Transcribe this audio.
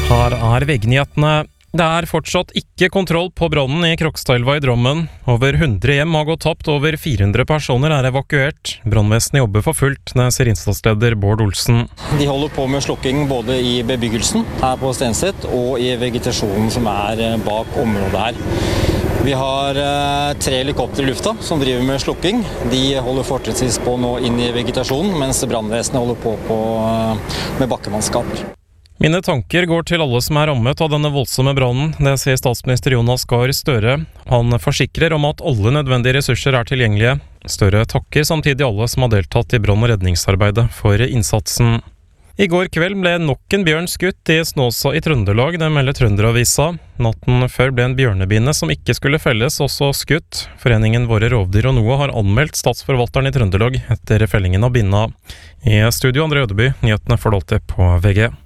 Her VG-nyhetene. Det er fortsatt ikke kontroll på brannen i Krokstadelva i Drammen. Over 100 hjem har gått tapt, over 400 personer er evakuert. Brannvesenet jobber for fullt, det sier innsatsleder Bård Olsen. De holder på med slukking både i bebyggelsen her på Stenset og i vegetasjonen som er bak området her. Vi har 3 helikopter i lufta som driver med slukking. De holder fortrinnsvis på nå inn i vegetasjonen, mens brannvesenet holder på med bakkemannskaper. Mine tanker går til alle som er rammet av denne voldsomme brannen, det sier statsminister Jonas Gahr Støre. Han forsikrer om at alle nødvendige ressurser er tilgjengelige. Støre takker samtidig alle som har deltatt i brann- og redningsarbeidet for innsatsen. I går kveld ble nok en bjørn skutt i Snåsa i Trøndelag, det melder Trønderavisa. Natten før ble en bjørnebinne som ikke skulle felles også skutt. Foreningen Våre Rovdyr og Noe har anmeldt statsforvalteren i Trøndelag etter fellingen av binna. I studio André Ødeby, nyhetene får du alltid på VG.